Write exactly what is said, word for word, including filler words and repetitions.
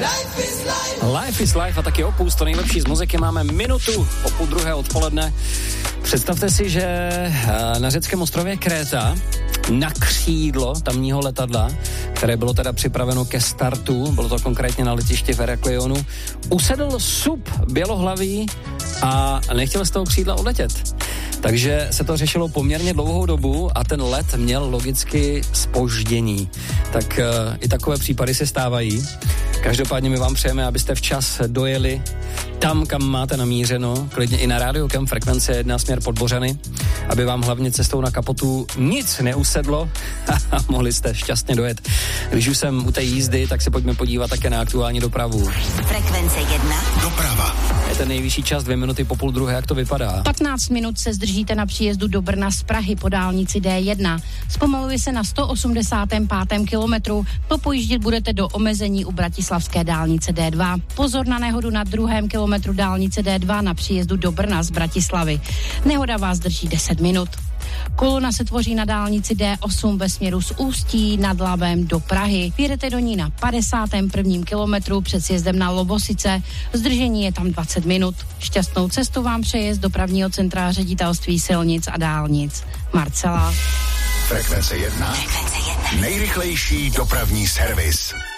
Life is life a taky Opus, to nejlepší z muziky. Máme minutu po půl druhé odpoledne. Představte si, že na řeckém ostrově Kréta na křídlo tamního letadla, které bylo teda připraveno ke startu, bylo to konkrétně na letišti v Heraklionu, usedl sup bělohlavý a nechtěl z toho křídla odletět. Takže se to řešilo poměrně dlouhou dobu a ten let měl logicky zpoždění. Tak uh, i takové případy se stávají. Každopádně my vám přejeme, abyste včas dojeli tam, kam máte namířeno, klidně i na rádiu Kem frekvence jedna směr Podbořany, aby vám hlavně cestou na Kapotu nic neusedlo a mohli jste šťastně dojet. Když už jsem u té jízdy, tak se pojďme podívat také na aktuální dopravu. Frekvence jedna. Doprava. Je ten nejvyšší čas, dvě minuty po půl druhé, jak to vypadá? patnáct minut se zdržíte na příjezdu do Brna z Prahy po dálnici D jedna. Zpomaluje se na sto osmdesátém pátém kilometru, popojíždět budete do omezení u bratislavské dálnice D dva. Pozor na nehodu na druhém kilometru dálnice D dva na příjezdu do Brna z Bratislavy. Nehoda vás drží deset minut. Kolona se tvoří na dálnici D osm ve směru z Ústí nad Labem do Prahy. Jedete do ní na padesátém prvním kilometru před sjezdem na Lovosice. Zdržení je tam dvacet minut. Šťastnou cestu vám přeje z dopravního centra Ředitelství silnic a dálnic. Marcela. Frekvence jedna. Frekvence jedna. Nejrychlejší dopravní servis.